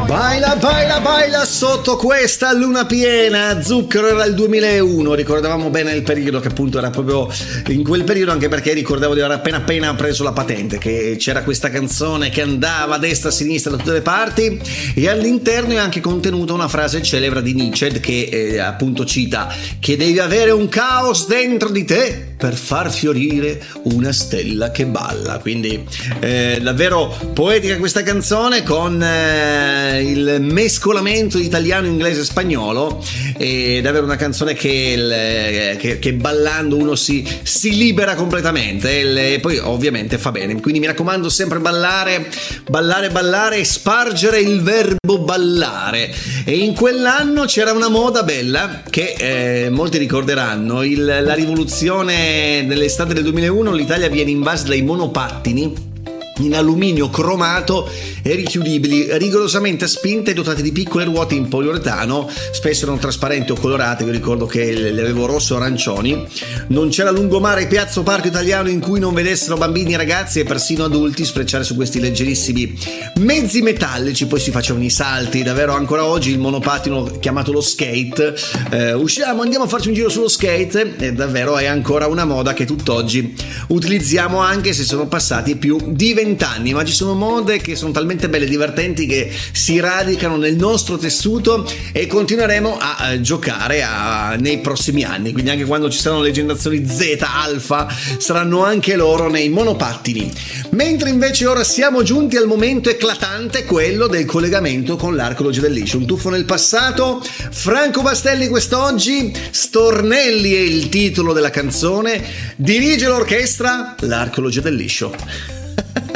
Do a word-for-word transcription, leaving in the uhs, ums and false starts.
Baila, baila, baila sotto questa luna piena. Zucchero era il duemilauno, ricordavamo bene il periodo, che appunto era proprio in quel periodo, anche perché ricordavo di aver appena appena preso la patente, che c'era questa canzone che andava a destra a sinistra da tutte le parti, e all'interno è anche contenuta una frase celebre di Nietzsche che eh, appunto cita che devi avere un caos dentro di te per far fiorire una stella che balla. Quindi eh, davvero poetica questa canzone, con eh, il mescolamento italiano, inglese e spagnolo. È davvero una canzone che, il, che, che ballando uno si, si libera completamente, e poi ovviamente fa bene. Quindi mi raccomando, sempre ballare, ballare, ballare e spargere il verbo ballare. E in quell'anno c'era una moda bella che eh, molti ricorderanno, il, la rivoluzione dell'estate del duemilauno. L'Italia viene invasa dai monopattini in alluminio cromato e richiudibili, rigorosamente spinte e dotate di piccole ruote in poliuretano, spesso erano trasparenti o colorate. Io ricordo che le avevo rosse o arancioni. Non c'era lungomare, piazza o parco italiano in cui non vedessero bambini, ragazzi e persino adulti sfrecciare su questi leggerissimi mezzi metallici. Poi si facevano i salti, davvero ancora oggi il monopattino chiamato lo skate, eh, usciamo, andiamo a farci un giro sullo skate, e davvero è ancora una moda che tutt'oggi utilizziamo, anche se sono passati più di venti anni. Ma ci sono mode che sono talmente belle e divertenti che si radicano nel nostro tessuto, e continueremo a, a giocare a, nei prossimi anni. Quindi anche quando ci saranno le generazioni Z, Alfa, saranno anche loro nei monopattini. Mentre invece ora siamo giunti al momento eclatante, quello del collegamento con l'Archeologia del Liscio. Un tuffo nel passato. Franco Bastelli quest'oggi, Stornelli è il titolo della canzone, dirige l'orchestra l'Archeologia del Liscio.